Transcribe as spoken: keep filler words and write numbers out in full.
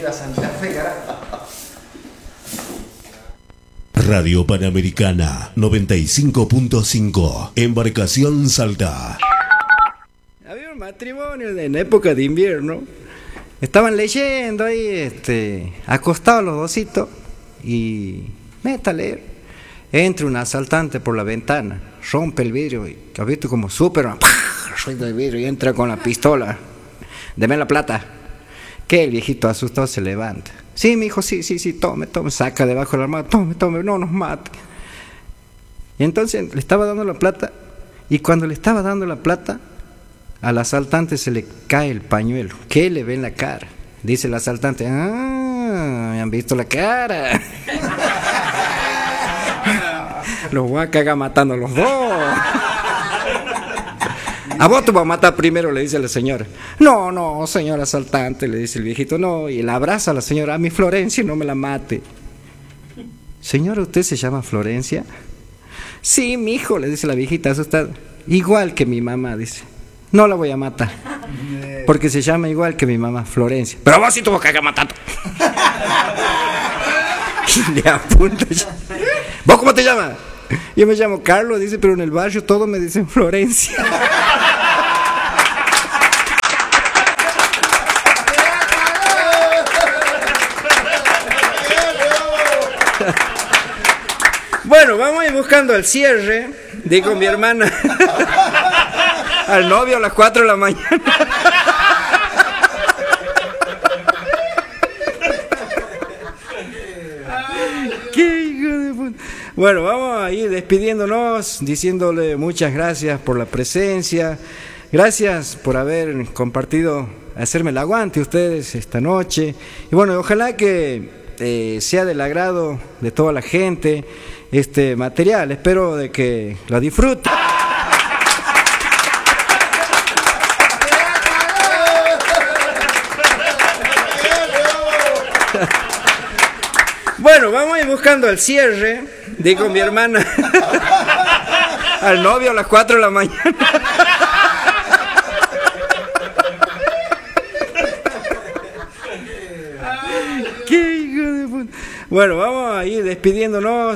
Avenida Santa Fe, carajo. Radio Panamericana noventa y cinco punto cinco, Embarcación Salta. Había un matrimonio en época de invierno. Estaban leyendo ahí, este, acostados los dositos, y meta a leer. Entra un asaltante por la ventana, rompe el vidrio, y has visto como Superman, ruido el vidrio y entra con la pistola. Deme la plata. Que el viejito asustado se levanta. Sí, mi hijo, sí, sí, sí, tome, tome, saca debajo de la armada, tome, tome, no nos mate. Y entonces le estaba dando la plata, y cuando le estaba dando la plata, al asaltante se le cae el pañuelo. ¿Qué le ve en la cara? Dice el asaltante, ah, me han visto la cara. Los voy a cagar matando a los dos. A vos te voy a matar primero, le dice la señora. No, no, señor asaltante, le dice el viejito. No, y la abraza a la señora. A mi Florencia, no me la mate. Señora, ¿usted se llama Florencia? Sí, mi hijo, le dice la viejita asustada. Igual que mi mamá, dice. No la voy a matar, porque se llama igual que mi mamá, Florencia. Pero vos sí tuvo que cagar matando. Y le apunta. ¿Vos cómo te llamas? Yo me llamo Carlos, dice, pero en el barrio todos me dicen Florencia. Bueno, vamos a ir buscando el cierre. Digo mi hermana. Al novio a las cuatro de la mañana. ¡Qué hijo de puta! Bueno, vamos a ir despidiéndonos, diciéndole muchas gracias por la presencia. Gracias por haber compartido, hacerme el aguante ustedes esta noche. Y bueno, ojalá que eh, sea del agrado de toda la gente este material. Espero de que lo disfruten. Bueno, vamos a ir buscando el cierre. Digo mi hermana. Al novio a las cuatro de la mañana. Qué hijo de puta. Bueno, vamos a ir despidiéndonos.